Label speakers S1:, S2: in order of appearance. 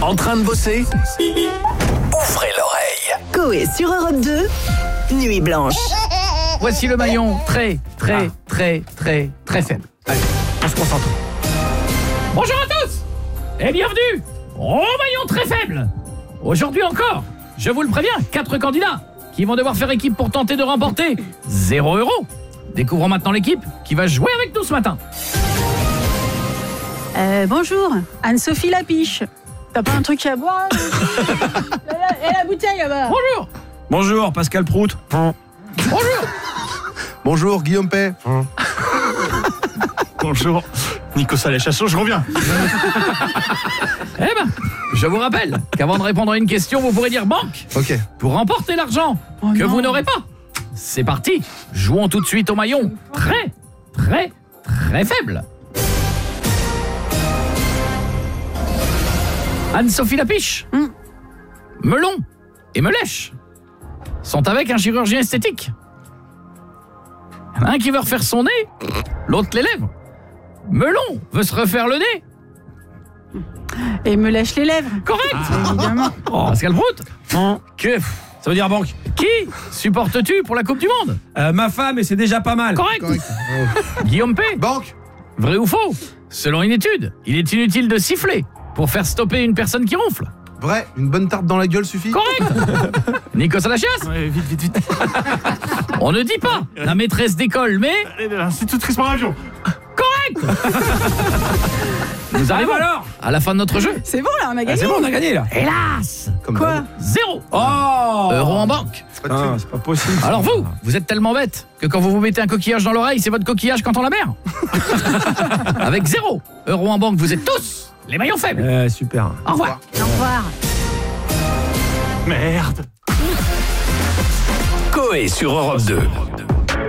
S1: En train de bosser? Ouvrez l'oreille.
S2: Coé sur Europe 2, Nuit Blanche.
S3: Voici le maillon très faible. Allez, on se concentre. Bonjour à tous et bienvenue au maillon très faible. Aujourd'hui encore, je vous le préviens, 4 candidats qui vont devoir faire équipe pour tenter de remporter 0 €. Découvrons maintenant l'équipe qui va jouer avec nous ce matin.
S4: Bonjour, Anne-Sophie Lapiche. T'as pas un truc à boire? Et la bouteille là-bas.
S3: Bonjour.
S5: Bonjour, Pascal Prout.
S3: Bonjour.
S6: Bonjour, Guillaume Pay.
S5: Bonjour, Nico Salé-Chassot, je reviens.
S3: Eh ben, je vous rappelle qu'avant de répondre à une question, vous pourrez dire banque
S6: Ok.
S3: pour remporter l'argent que vous n'aurez pas. C'est parti, jouons tout de suite au maillon très faible. Anne-Sophie Lapiche, Melon et Melèche sont avec un chirurgien esthétique. Il y en a un qui veut refaire son nez, l'autre les lèvres. Melon veut se refaire le nez.
S4: Et me lèche les lèvres.
S3: Correct.
S4: Évidemment.
S3: Pascal Prout,
S5: Que ça veut dire banque.
S3: qui supportes-tu pour la Coupe du Monde?
S5: Ma femme, et c'est déjà pas mal.
S3: Correct.
S6: Correct.
S3: Guillaume P,
S6: Banque.
S3: vrai ou faux? Selon une étude, il est inutile de siffler pour faire stopper une personne qui ronfle.
S6: Vrai, une bonne tarte dans la gueule suffit.
S3: Correct. Nico Salachias,
S5: Ouais, vite.
S3: on ne dit pas la maîtresse d'école, mais
S5: Institutrice par avion.
S3: correct. Nous arrivons
S5: alors
S3: à la fin de notre jeu.
S4: C'est bon là, on a gagné.
S5: C'est bon, on a gagné là.
S3: Hélas,
S6: Comme
S4: Quoi?
S6: d'hab.
S3: 0
S5: Oh
S3: € en banque.
S6: Pas de thune.
S5: C'est pas possible.
S3: Alors vous êtes tellement bête que quand vous mettez un coquillage dans l'oreille, c'est votre coquillage quand on la mer. Avec 0 € en banque, vous êtes tous les maillons faibles.
S5: Super.
S3: Au revoir.
S4: Au revoir.
S5: Merde.
S1: Coé sur Europe 2.